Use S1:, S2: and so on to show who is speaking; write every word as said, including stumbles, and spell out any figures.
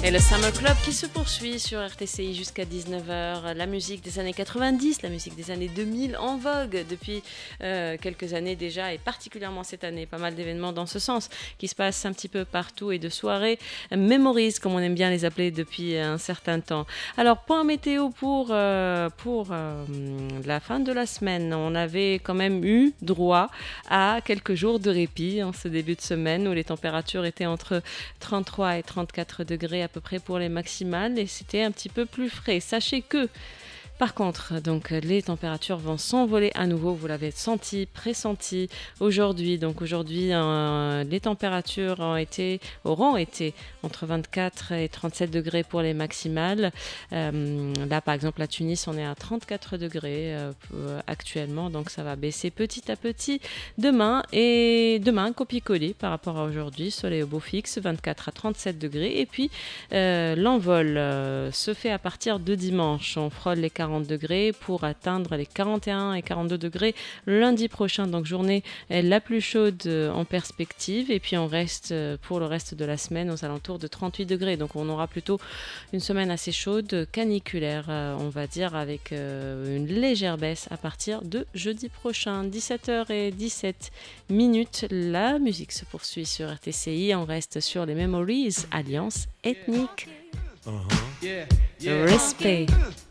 S1: Et le Summer Club qui se poursuit sur R T C I jusqu'à dix-neuf heures. La musique des années quatre-vingt-dix, la musique des années deux mille en vogue depuis euh, quelques années déjà et particulièrement cette année. Pas mal d'événements dans ce sens qui se passent un petit peu partout et de soirées Memories comme on aime bien les appeler depuis un certain temps. Alors point météo pour, euh, pour euh, la fin de la semaine. On avait quand même eu droit à quelques jours de répit en ce début de semaine où les températures étaient entre trente-trois et trente-quatre degrés à peu près pour les maximales et c'était un petit peu plus frais. Sachez que par contre, donc, les températures vont s'envoler à nouveau, vous l'avez senti, pressenti aujourd'hui. Donc aujourd'hui, euh, les températures ont été, auront été entre vingt-quatre et trente-sept degrés pour les maximales. Euh, là, par exemple, à Tunis, on est à trente-quatre degrés euh, actuellement, donc ça va baisser petit à petit demain. Et demain, copier-coller par rapport à aujourd'hui, soleil au beau fixe, vingt-quatre à trente-sept degrés. Et puis, euh, l'envol euh, se fait à partir de dimanche. On frôle les quarante degrés pour atteindre les quarante et un et quarante-deux degrés lundi prochain. Donc journée la plus chaude en perspective et puis on reste pour le reste de la semaine aux alentours de trente-huit degrés. Donc on aura plutôt une semaine assez chaude, caniculaire on va dire, avec une légère baisse à partir de jeudi prochain. dix-sept heures dix-sept minutes, la musique se poursuit sur R T C I. On reste sur les Memories, Alliance ethnique.
S2: Uh-huh. Yeah, yeah.
S1: Respect.